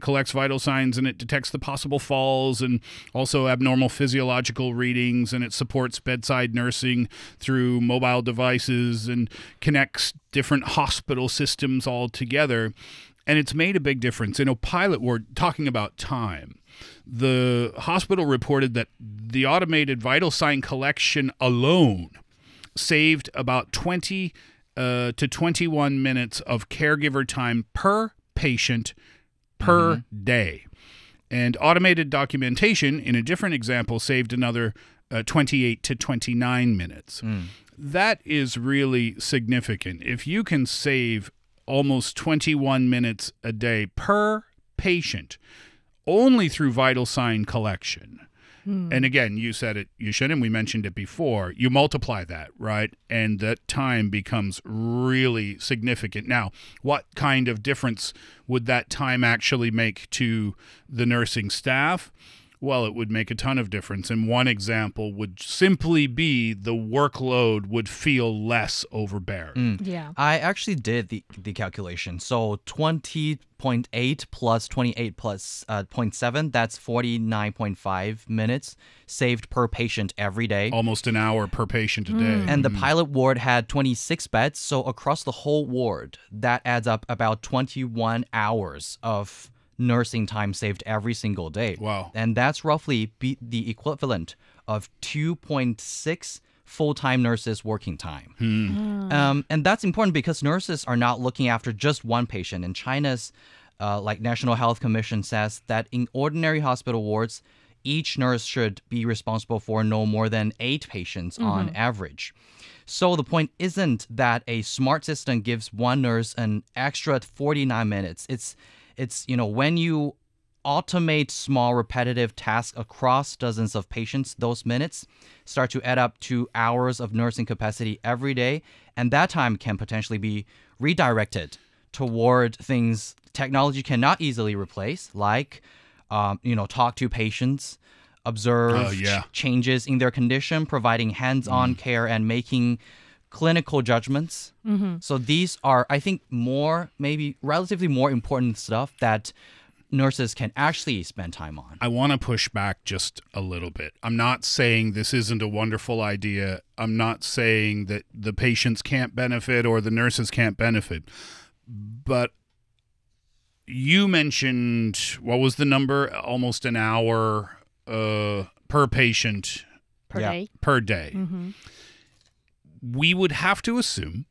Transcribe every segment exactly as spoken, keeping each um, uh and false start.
collects vital signs and it detects the possible falls and also abnormal physiological readings, and it supports bedside nursing through mobile devices and connects different hospital systems all together. And it's made a big difference. In a pilot ward, talking about time, the hospital reported that the automated vital sign collection alone saved about twenty uh, to twenty-one minutes of caregiver time per patient per mm-hmm. day. And automated documentation, in a different example, saved another uh, twenty-eight to twenty-nine minutes. Mm. That is really significant. If you can save almost twenty-one minutes a day per patient only through vital sign collection. Hmm. And again, you said it, Yushin, and we mentioned it before. You multiply that, right? And that time becomes really significant. Now, what kind of difference would that time actually make to the nursing staff? Well, it would make a ton of difference. And one example would simply be the workload would feel less overbearing. Mm. Yeah. I actually did the, the calculation. So twenty point eight plus twenty-eight plus uh, zero point seven, that's forty-nine point five minutes saved per patient every day. Almost an hour per patient a day. Mm. And the pilot ward had twenty-six beds. So across the whole ward, that adds up about twenty-one hours of nursing time saved every single day. Wow. And that's roughly be the equivalent of two point six full-time nurses working time. Hmm. Mm. Um, and that's important because nurses are not looking after just one patient. And China's uh, like National Health Commission says that in ordinary hospital wards, each nurse should be responsible for no more than eight patients mm-hmm. on average. So the point isn't that a smart system gives one nurse an extra forty-nine minutes. It's It's, you know, when you automate small repetitive tasks across dozens of patients, those minutes start to add up to hours of nursing capacity every day. And that time can potentially be redirected toward things technology cannot easily replace, like, um, you know, talk to patients, observe oh, yeah. ch- changes in their condition, providing hands-on mm. care and making clinical judgments. Mm-hmm. So these are, I think, more, maybe relatively more important stuff that nurses can actually spend time on. I want to push back just a little bit. I'm not saying this isn't a wonderful idea. I'm not saying that the patients can't benefit or the nurses can't benefit. But you mentioned, what was the number? Almost an hour uh, per patient. Per yeah. day. Per day. Mm-hmm. We would have to assume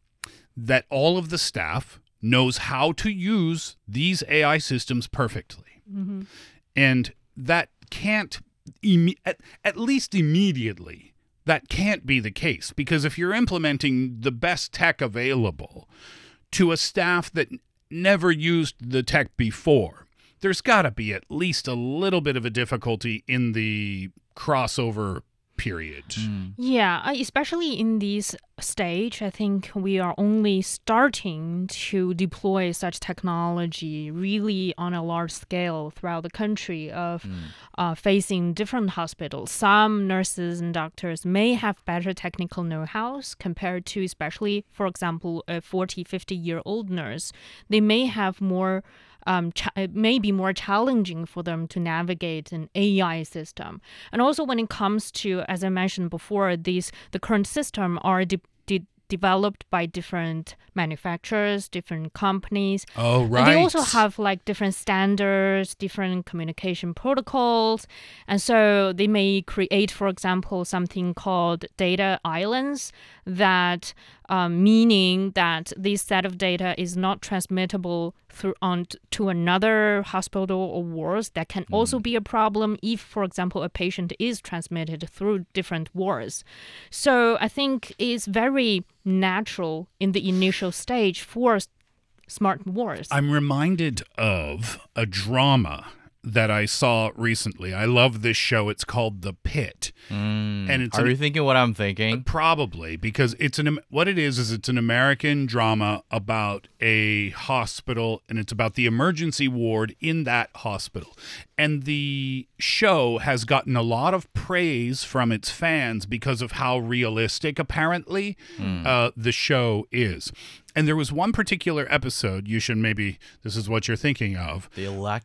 that all of the staff knows how to use these A I systems perfectly. Mm-hmm. And that can't, imme- at, at least immediately, that can't be the case. Because if you're implementing the best tech available to a staff that never used the tech before, there's got to be at least a little bit of a difficulty in the crossover period. Mm. Yeah, especially in this stage, I think we are only starting to deploy such technology really on a large scale throughout the country of mm. uh, facing different hospitals. Some nurses and doctors may have better technical know-hows compared to, especially, for example, a forty, fifty-year-old nurse. They may have more Um, ch- it may be more challenging for them to navigate an A I system. And also when it comes to, as I mentioned before, these the current system are de- de- developed by different manufacturers, different companies. Oh, right. And they also have like different standards, different communication protocols. And so they may create, for example, something called data islands, that um, meaning that this set of data is not transmittable through on t- to another hospital or wards. That can mm. also be a problem if, for example, a patient is transmitted through different wards. So I think it's very natural in the initial stage for smart wards. I'm reminded of a drama that I saw recently. I love this show. It's called The Pit. Mm. And it's Are an, you thinking what I'm thinking? Probably, because it's an what it is is it's an American drama about a hospital, and it's about the emergency ward in that hospital. And the show has gotten a lot of praise from its fans because of how realistic, apparently, mm. uh, the show is. And there was one particular episode, you should maybe, this is what you're thinking of. The elect